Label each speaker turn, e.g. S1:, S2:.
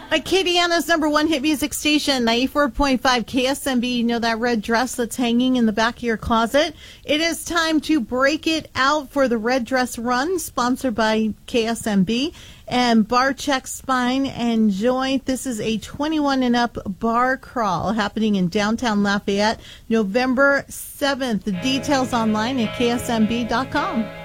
S1: Acadiana's number one hit music station, 94.5 KSMB. You know that red dress that's hanging in the back of your closet? It is time to break it out for the Red Dress Run, sponsored by KSMB and Bar Check Spine and Joint. This is a 21 and up bar crawl happening in downtown Lafayette, November 7th. The details online at ksmb.com.